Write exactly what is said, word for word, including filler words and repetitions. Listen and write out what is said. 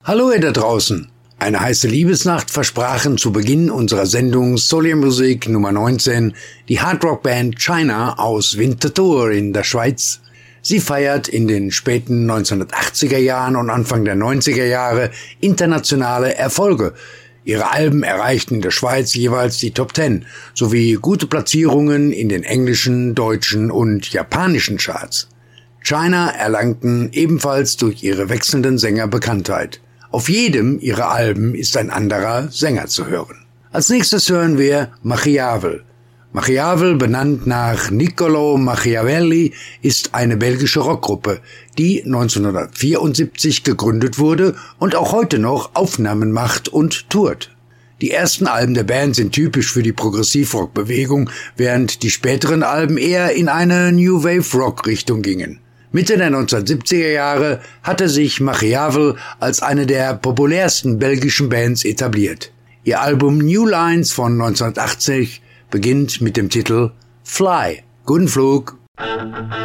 Hallo ihr da draußen! Eine heiße Liebesnacht versprachen zu Beginn unserer Sendung Soul Music Nummer neunzehn die Hardrock-Band China aus Winterthur in der Schweiz. Sie feiert in den späten neunzehnhundertachtziger Jahren und Anfang der neunziger Jahre internationale Erfolge. Ihre Alben erreichten in der Schweiz jeweils die Top Ten sowie gute Platzierungen in den englischen, deutschen und japanischen Charts. China erlangten ebenfalls durch ihre wechselnden Sänger Bekanntheit. Auf jedem ihrer Alben ist ein anderer Sänger zu hören. Als nächstes hören wir Machiavel. Machiavel, benannt nach Niccolò Machiavelli, ist eine belgische Rockgruppe, die neunzehnhundertvierundsiebzig gegründet wurde und auch heute noch Aufnahmen macht und tourt. Die ersten Alben der Band sind typisch für die Progressivrock-Bewegung, während die späteren Alben eher in eine New Wave-Rock-Richtung gingen. Mitte der neunzehnhundertsiebziger Jahre hatte sich Machiavel als eine der populärsten belgischen Bands etabliert. Ihr Album New Lines von neunzehnhundertachtzig beginnt mit dem Titel Fly. Guten Flug!